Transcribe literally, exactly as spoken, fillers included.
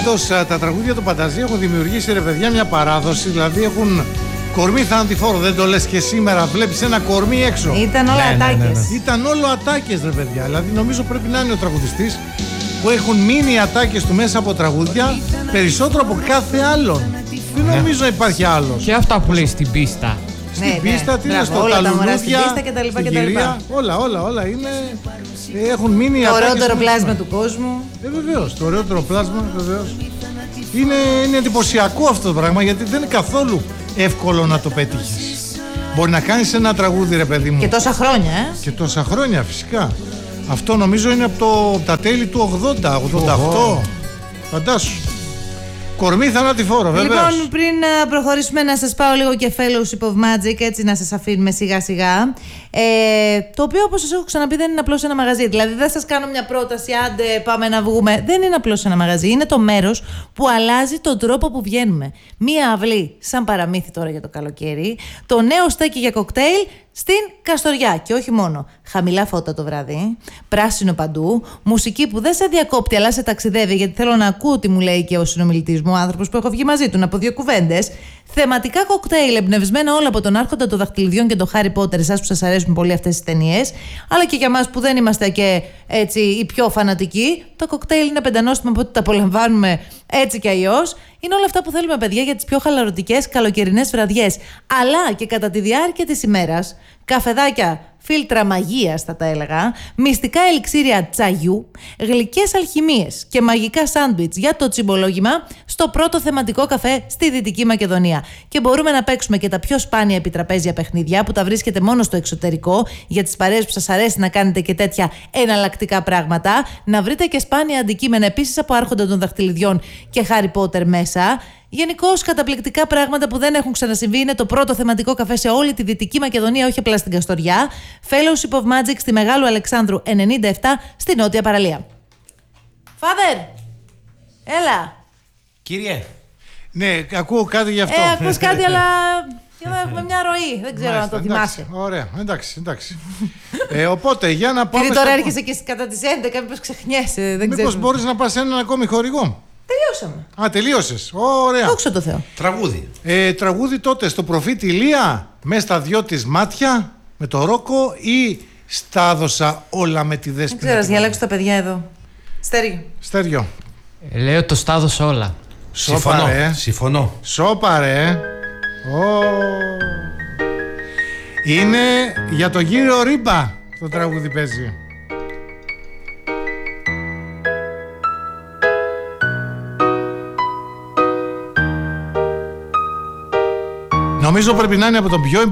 Πάντως τα τραγούδια του Πανταζή έχουν δημιουργήσει, ρε παιδιά, μια παράδοση. Δηλαδή έχουν κορμί θανατηφόρο. Δεν το λες και σήμερα. Βλέπεις ένα κορμί έξω. Ήταν όλα ναι, ατάκες. Ναι, ναι, ναι. Ήταν όλο ατάκες, ρε παιδιά. Δηλαδή νομίζω πρέπει να είναι ο τραγουδιστής που έχουν μείνει οι ατάκες του μέσα από τραγούδια περισσότερο από κάθε άλλον. Δεν ναι. νομίζω υπάρχει άλλος. Και αυτά που λέει στην πίστα. Στην ναι, πίστα, ναι. τι είναι στο όλα ταλουνούδια, στην γυρία, όλα, όλα, όλα είναι, έχουν μείνει οι το ατάκες. Το ωραιότερο πλάσμα του κόσμου. Ε, βεβαίως, το ωραιότερο πλάσμα, βεβαίως. Είναι, είναι εντυπωσιακό αυτό το πράγμα, γιατί δεν είναι καθόλου εύκολο να το πετύχεις. Μπορεί να κάνεις ένα τραγούδι, ρε παιδί μου. Και τόσα χρόνια, ε. Και τόσα χρόνια, φυσικά. Αυτό νομίζω είναι από το, τα τέλη του ογδόντα, ογδόντα οκτώ. Φαντάσου. Κορμί θανατηφόρο, βέβαια. Λοιπόν, πριν προχωρήσουμε, να σας πάω λίγο και Fellowship of Magic, έτσι να σας αφήνουμε σιγά σιγά. Ε, το οποίο, όπως σας έχω ξαναπεί, δεν είναι απλώς ένα μαγαζί. Δηλαδή, δεν σας κάνω μια πρόταση, άντε πάμε να βγούμε. Δεν είναι απλώς ένα μαγαζί. Είναι το μέρος που αλλάζει τον τρόπο που βγαίνουμε. Μία αυλή, σαν παραμύθι τώρα για το καλοκαίρι. Το νέο στέκι για κοκτέιλ στην Καστοριά. Και όχι μόνο. Χαμηλά φώτα το βράδυ, πράσινο παντού, μουσική που δεν σε διακόπτει αλλά σε ταξιδεύει, γιατί θέλω να ακούω τι μου λέει και ο συνομιλητής μου, ο άνθρωπος που έχω βγει μαζί του, να πω δύο κουβέντες. Θεματικά κοκτέιλ, εμπνευσμένα όλα από τον Άρχοντα των Δαχτυλιδιών και τον Χάρι Πότερ, εσάς που σας αρέσουν πολύ αυτές τις ταινίες, αλλά και για μας που δεν είμαστε και έτσι οι πιο φανατικοί. Το κοκτέιλ είναι πεντανόστιμο, οπότε τα απολαμβάνουμε έτσι κι αλλιώς. Είναι όλα αυτά που θέλουμε, παιδιά, για τις πιο χαλαρωτικές καλοκαιρινές βραδιές. Αλλά και κατά τη διάρκεια της ημέρας, καφεδάκια, φίλτρα μαγείας θα τα έλεγα, μυστικά ελιξίρια τσαγιού, γλυκές αλχημίες και μαγικά σάντουιτς για το τσιμπολόγημα στο πρώτο θεματικό καφέ στη Δυτική Μακεδονία. Και μπορούμε να παίξουμε και τα πιο σπάνια επιτραπέζια παιχνίδια που τα βρίσκετε μόνο στο εξωτερικό, για τις παρέες που σας αρέσει να κάνετε και τέτοια εναλλακτικά πράγματα. Να βρείτε και σπάνια αντικείμενα επίσης από Άρχοντα των Δαχτυλιδιών και Χάρι Πότερ μέσα. Γενικώς καταπληκτικά πράγματα που δεν έχουν ξανασυμβεί. Είναι το πρώτο θεματικό καφέ σε όλη τη Δυτική Μακεδονία, όχι απλά στην Καστοριά. Fellowship of Magic στη Μεγάλου Αλεξάνδρου ενενήντα επτά στη Νότια Παραλία. Φάδερ, έλα. Κύριε. Ναι, ακούω κάτι γι' αυτό. Ε, ακούς κάτι, αλλά εδώ έχουμε μια ροή. Δεν ξέρω Μάλιστα, αν το εντάξει, θυμάσαι. Ωραία, εντάξει, εντάξει. ε, οπότε, για να πάμε. Γιατί τώρα στα... έρχεσαι και κατά τις έντεκα, μήπως ξεχνιέσαι. Δεν Μήπως μπορείς να πας σε έναν ακόμη χορηγό. Τελειώσαμε. Α, τελείωσες. Ωραία. Δόξα τω Θεώ. Τραγούδι. Ε, τραγούδι τότε στο προφήτη Ηλία, μέσα στα δυο της μάτια, με το Ρόκο, ή στα δώσα όλα με τη Δέσποινα. Δεν ξέρω, ας διαλέξω τα παιδιά εδώ. Στέριο. Στέριο. Ε, λέω το στάδωσα όλα. Συμφωνώ. Σόπαρε. Συμφωνώ. Σόπαρε. Oh. Είναι για τον κύριο Ρίμπα το τραγούδι παίζει. Νομίζω πρέπει να είναι από τον πιο